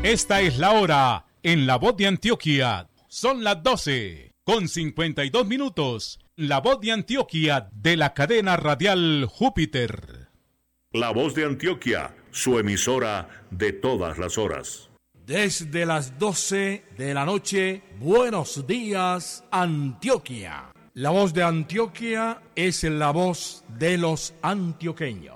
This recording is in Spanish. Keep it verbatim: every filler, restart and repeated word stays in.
Esta es la hora en La Voz de Antioquia. Son las doce con cincuenta y dos minutos. La Voz de Antioquia de la cadena radial Júpiter. La Voz de Antioquia, su emisora de todas las horas. Desde las doce de la noche, buenos días, Antioquia. La Voz de Antioquia es la voz de los antioqueños.